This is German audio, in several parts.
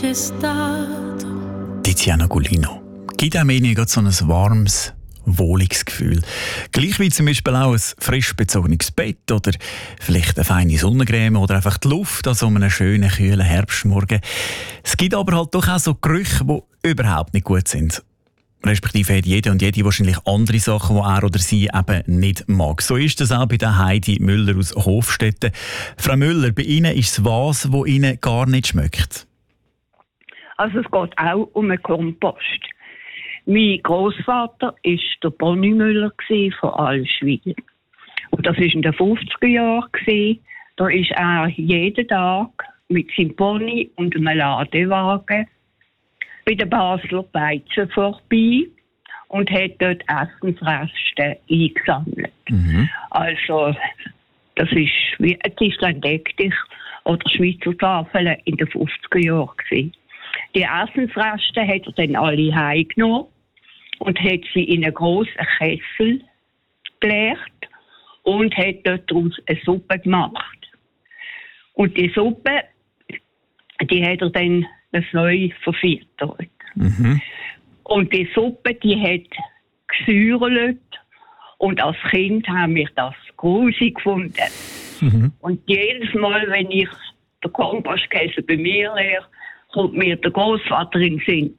Tiziana Gulino. Gibt einem irgendwie so ein warmes, wohliges Gefühl. Gleich wie zum Beispiel auch ein frisch bezogenes Bett oder vielleicht eine feine Sonnencreme oder einfach die Luft an so einem schönen, kühlen Herbstmorgen. Es gibt aber halt doch auch so Gerüche, die überhaupt nicht gut sind. Respektive hat jeder und jede wahrscheinlich andere Sachen, die er oder sie eben nicht mag. So ist das auch bei der Heidi Müller aus Hofstetten. Frau Müller, bei Ihnen ist es was, wo Ihnen gar nicht schmeckt? Also es geht auch um einen Kompost. Mein Großvater war der Bonnie Müller von Allschwil. Und das war in den 50er Jahren. Da ist er jeden Tag mit seinem Pony und einem Ladewagen bei den Basler Beizen vorbei und hat dort Essensreste eingesammelt. Mhm. Also, das ist wie ein Tischlein Deck dich oder Schweizer Tafeln in den 50er Jahren. Die Essensreste hat er dann alle heimgenommen und hat sie in einen grossen Kessel gelegt und hat dort daraus eine Suppe gemacht. Und die Suppe, die hat er dann neu verfiltert. Mhm. Und die Suppe, die hat gesäuert und als Kind haben wir das grusig gefunden. Mhm. Und jedes Mal, wenn ich den Kompostkessel bei mir leere, kommt mir der Großvater in den Sinn.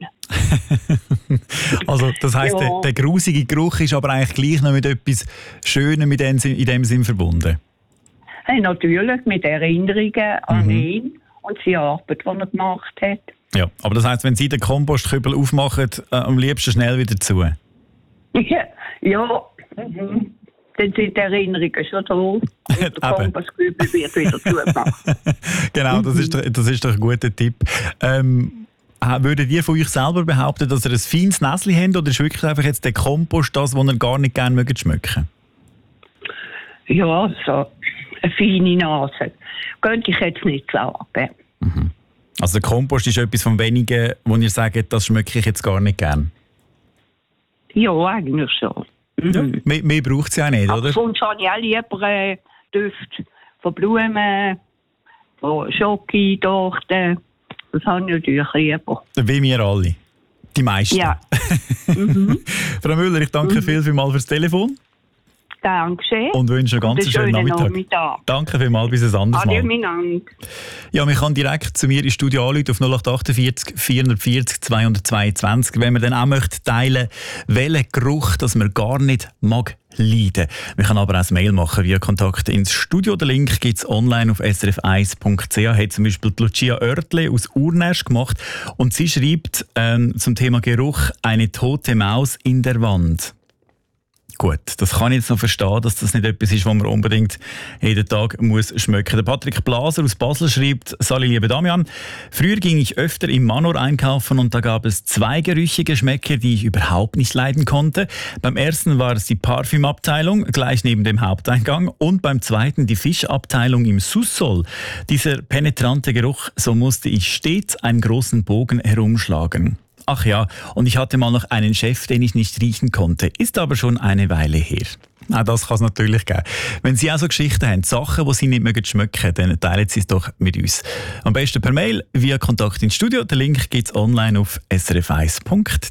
Also das heisst, ja. der grusige Geruch ist aber eigentlich gleich noch mit etwas Schönem in dem Sinn verbunden? Hey, natürlich, mit Erinnerungen an ihn und seine Arbeit, die er gemacht hat. Ja, aber das heisst, wenn Sie den Kompostkübel aufmachen, am liebsten schnell wieder zu? Ja. Mhm. Dann sind die Erinnerungen schon da und der Kompostkübel wird wieder zugemacht. Genau, das ist doch ein guter Tipp. Würdet ihr von euch selber behaupten, dass ihr ein feines Näschen habt, oder ist wirklich einfach jetzt der Kompost das, was ihr gar nicht gerne mögt schmecken? Ja, so eine feine Nase. Könnte ich jetzt nicht sagen. Mhm. Also der Kompost ist etwas von wenigen, wo ihr sagt, das schmecke ich jetzt gar nicht gern? Ja, eigentlich schon. Mhm. Ja, mehr braucht es ja nicht, oder? Sonst habe ich auch lieber Düfte von Blumen, von Schoki, Torten. Das habe ich natürlich lieber. Wie wir alle. Die meisten. Ja. Frau Müller, ich danke vielmals fürs Telefon. Dankeschön. Und wünsche einen ganz schönen Nachmittag. Danke vielmals, bis ein anderes Mal. Adieu, ja, man kann direkt zu mir ins Studio anrufen auf 0848 440 222, wenn man dann auch möchte teilen, welchen Geruch das man gar nicht mag leiden. Man kann aber auch ein Mail machen via Kontakt ins Studio. Den Link gibt es online auf srf1.ch. Hat zum Beispiel Lucia Oertle aus Urnäsch gemacht und sie schreibt zum Thema Geruch eine tote Maus in der Wand. Gut, das kann ich jetzt noch verstehen, dass das nicht etwas ist, was man unbedingt jeden Tag muss schmecken. Der Patrick Blaser aus Basel schreibt: Sali, liebe Damian, früher ging ich öfter im Manor einkaufen und da gab es 2 Gerüche-Geschmäcker, die ich überhaupt nicht leiden konnte. Beim ersten war es die Parfümabteilung, gleich neben dem Haupteingang, und beim zweiten die Fischabteilung im Sous-Sol. Dieser penetrante Geruch, so musste ich stets einen großen Bogen herumschlagen. Ach ja, und ich hatte mal noch einen Chef, den ich nicht riechen konnte. Ist aber schon eine Weile her. Auch das kann es natürlich geben. Wenn Sie auch so Geschichten haben, Sachen, die Sie nicht mögen schmecken, dann teilen Sie es doch mit uns. Am besten per Mail, via Kontakt ins Studio. Den Link gibt es online auf srf1.ch.